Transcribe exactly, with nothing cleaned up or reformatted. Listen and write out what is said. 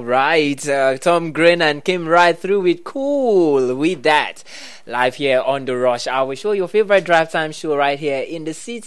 right. Uh, Tom Grennan came right through with cool with that. Live here on The Rush Hour Show, your favorite drive time show right here in the city